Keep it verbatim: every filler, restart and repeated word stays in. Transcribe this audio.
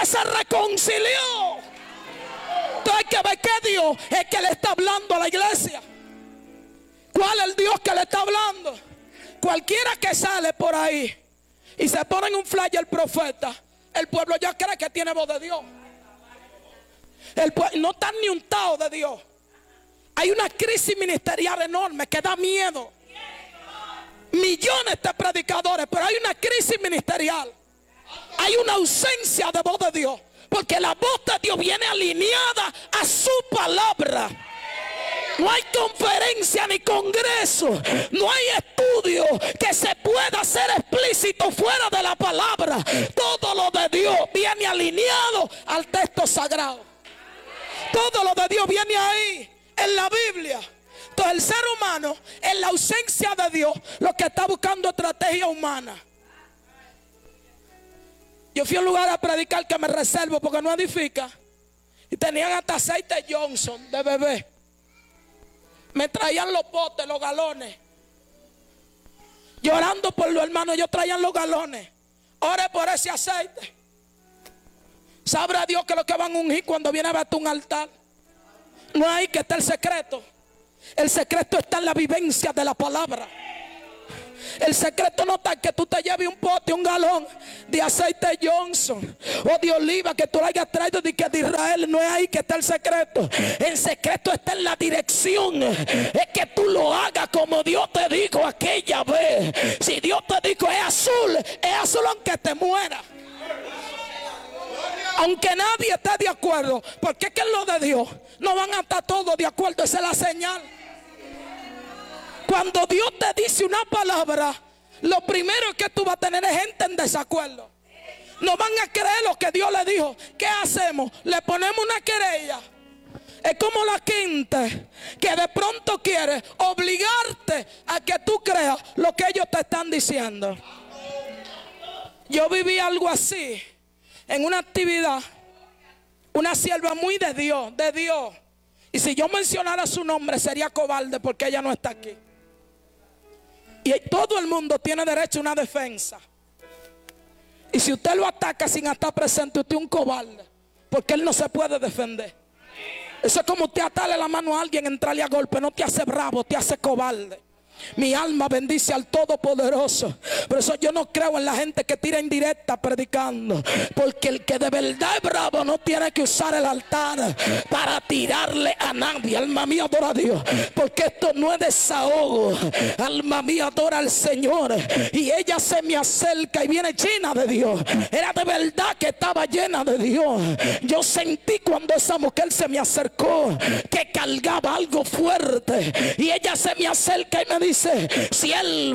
se reconcilió. Entonces hay que ver qué Dios es que le está hablando a la iglesia. ¿Cuál es el Dios que le está hablando? Cualquiera que sale por ahí y se pone en un flyer el profeta, el pueblo ya cree que tiene voz de Dios. El pueblo no está ni untado de Dios. Hay una crisis ministerial enorme que da miedo. Millones de predicadores, pero hay una crisis ministerial. Hay una ausencia de voz de Dios, porque la voz de Dios viene alineada a su palabra. No hay conferencia ni congreso, no hay estudio que se pueda hacer explícito fuera de la palabra. Todo lo de Dios viene alineado al texto sagrado. Todo lo de Dios viene ahí, en la Biblia. Entonces el ser humano, en la ausencia de Dios, lo que está buscando es estrategia humana. Yo fui a un lugar a predicar que me reservo porque no edifica, y tenían hasta aceite Johnson de bebé. Me traían los potes, los galones. Llorando por los hermanos, ellos traían los galones. Ore por ese aceite. Sabrá Dios que lo que van a ungir cuando viene a ver un altar. No hay que está el secreto. El secreto está en la vivencia de la palabra. El secreto no está en que tú te lleves un pote, un galón de aceite Johnson o de oliva que tú lo hayas traído de, que de Israel. No es ahí que está el secreto. El secreto está en la dirección. Es que tú lo hagas como Dios te dijo aquella vez. Si Dios te dijo es azul, es azul aunque te muera, aunque nadie esté de acuerdo, porque es que en lo de Dios no van a estar todos de acuerdo. Esa es la señal. Cuando Dios te dice una palabra, lo primero que tú vas a tener es gente en desacuerdo. No van a creer lo que Dios le dijo. ¿Qué hacemos? Le ponemos una querella. Es como la gente que de pronto quiere obligarte a que tú creas lo que ellos te están diciendo. Yo viví algo así en una actividad. Una sierva muy de Dios, de Dios. Y si yo mencionara su nombre sería cobarde porque ella no está aquí. Y todo el mundo tiene derecho a una defensa. Y si usted lo ataca sin estar presente, usted es un cobarde, porque él no se puede defender. Eso es como usted atarle la mano a alguien, entrarle a golpe. No te hace bravo, te hace cobarde. Mi alma bendice al Todopoderoso. Por eso yo no creo en la gente que tira indirecta predicando, porque el que de verdad es bravo no tiene que usar el altar para tirarle a nadie. Alma mía, adora a Dios, porque esto no es desahogo. Alma mía, adora al Señor. Y ella se me acerca y viene llena de Dios. Era de verdad que estaba llena de Dios. Yo sentí cuando esa mujer se me acercó que cargaba algo fuerte. Y ella se me acerca y me dice: si él